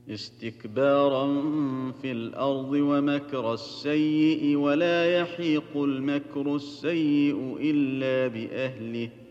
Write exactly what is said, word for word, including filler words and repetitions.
استكبارا في الأرض ومكر السيئ ولا يحيق المكر السيئ إلا بأهله